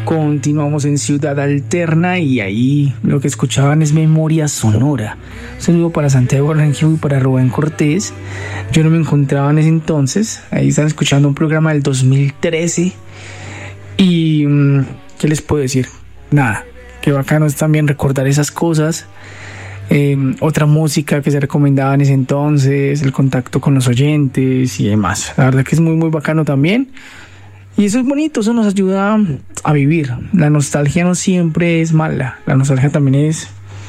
Continuamos en Ciudad Alterna y ahí lo que escuchaban es Memoria Sonora. Un saludo para Santiago Rengifo y para Rubén Cortés. Yo no me encontraba en ese entonces. Ahí están escuchando un programa del 2013. Y ¿qué les puedo decir? Nada, qué bacano es también recordar esas cosas. Otra música que se recomendaba en ese entonces, el contacto con los oyentes y demás. La verdad que es muy muy bacano también. Y eso es bonito, eso nos ayuda a vivir. La nostalgia no siempre es mala. La nostalgia también es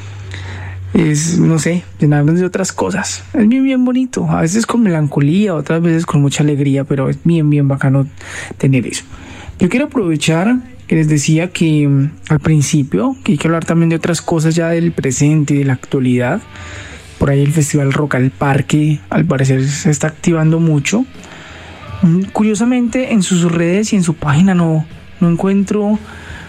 no sé, llenarnos de otras cosas. Es bien, bien bonito. A veces con melancolía, otras veces con mucha alegría, pero es bien, bien bacano tener eso. Yo quiero aprovechar que les decía que al principio, que hay que hablar también de otras cosas ya del presente y de la actualidad. Por ahí el Festival Rock al Parque, al parecer, se está activando mucho. Curiosamente en sus redes y en su página no encuentro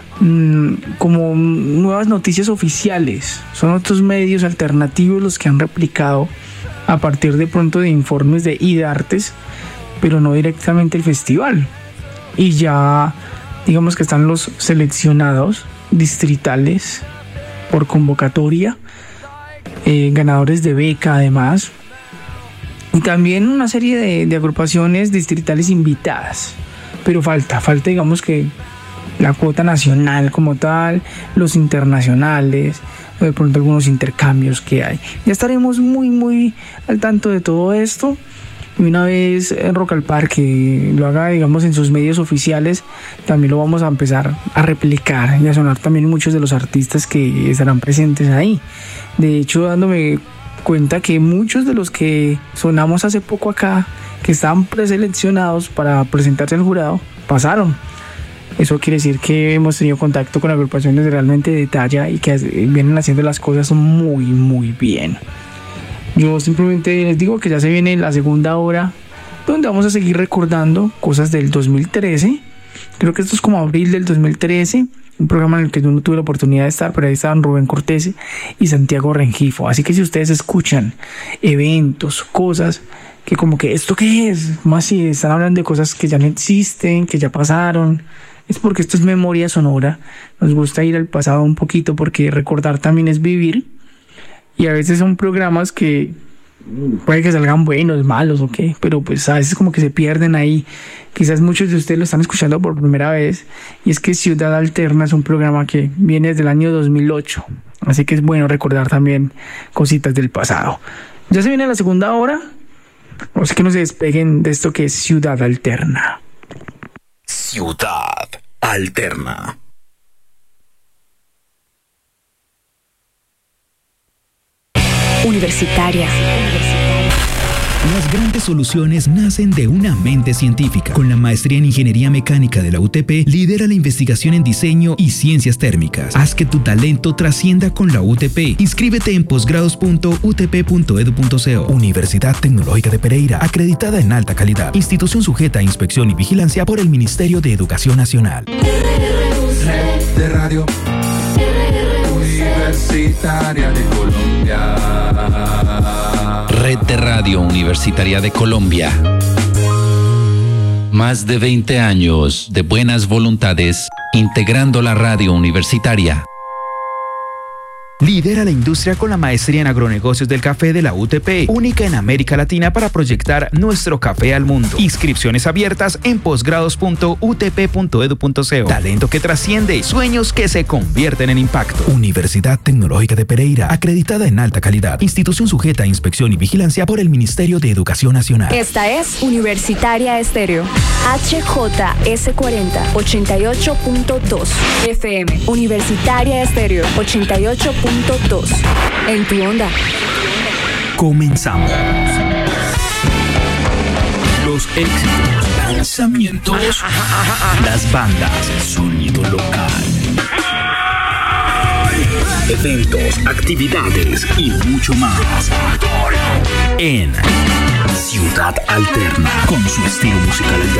como nuevas noticias oficiales. Son otros medios alternativos los que han replicado a partir de pronto de informes de IDARTES, pero no directamente el festival. Y ya digamos que están los seleccionados distritales por convocatoria, ganadores de beca además. Y también una serie de agrupaciones distritales invitadas. Pero falta digamos que la cuota nacional como tal, los internacionales, de pronto algunos intercambios que hay. Ya estaremos muy muy al tanto de todo esto. Y una vez Rock al Parque lo haga, digamos, en sus medios oficiales, también lo vamos a empezar a replicar y a sonar también muchos de los artistas que estarán presentes ahí. De hecho, dándome cuenta que muchos de los que sonamos hace poco acá, que estaban preseleccionados para presentarse al jurado, pasaron. Eso quiere decir que hemos tenido contacto con agrupaciones realmente de talla y que vienen haciendo las cosas muy muy bien. Yo simplemente les digo que ya se viene la segunda hora, donde vamos a seguir recordando cosas del 2013. Creo que esto es como abril del 2013, un programa en el que yo no tuve la oportunidad de estar, pero ahí estaban Rubén Cortés y Santiago Rengifo. Así que si ustedes escuchan eventos, cosas que como que ¿esto qué es? Más si están hablando de cosas que ya no existen, que ya pasaron, es porque esto es memoria sonora. Nos gusta ir al pasado un poquito porque recordar también es vivir. Y a veces son programas que puede que salgan buenos, malos o qué, pero pues a veces como que se pierden ahí. Quizás muchos de ustedes lo están escuchando por primera vez. Y es que Ciudad Alterna es un programa que viene desde el año 2008. Así que es bueno recordar también cositas del pasado. Ya se viene la segunda hora. O sea que no se despeguen de esto que es Ciudad Alterna. Ciudad Alterna. Universitaria. Las grandes soluciones nacen de una mente científica. Con la maestría en Ingeniería Mecánica de la UTP, lidera la investigación en diseño y ciencias térmicas. Haz que tu talento trascienda con la UTP. Inscríbete en posgrados.utp.edu.co. Universidad Tecnológica de Pereira, acreditada en alta calidad. Institución sujeta a inspección y vigilancia por el Ministerio de Educación Nacional. Red de Radio Universitaria de Colombia. Red de Radio Universitaria de Colombia. Más de 20 años de buenas voluntades integrando la radio universitaria. Lidera la industria con la maestría en agronegocios del café de la UTP, única en América Latina para proyectar nuestro café al mundo. Inscripciones abiertas en posgrados.utp.edu.co. Talento que trasciende, sueños que se convierten en impacto. Universidad Tecnológica de Pereira, acreditada en alta calidad. Institución sujeta a inspección y vigilancia por el Ministerio de Educación Nacional. Esta es Universitaria Estéreo. HJS40 88.2 FM. Universitaria Estéreo 88.2. En tu onda. Comenzamos. Los éxitos, lanzamientos, las bandas, sonido local, eventos, actividades y mucho más. En Ciudad Alterna, con su estilo musical